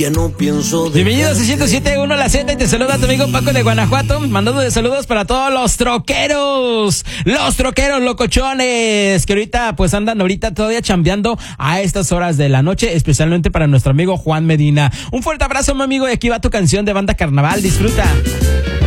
ya no pienso. Bienvenidos a 107.1 La Z y te saluda tu amigo Paco de Guanajuato, mandando de saludos para todos los troqueros locochones, que ahorita pues andan todavía chambeando a estas horas de la noche, especialmente para nuestro amigo Juan Medina. Un fuerte abrazo, mi amigo, y aquí va tu canción de Banda Carnaval, disfruta.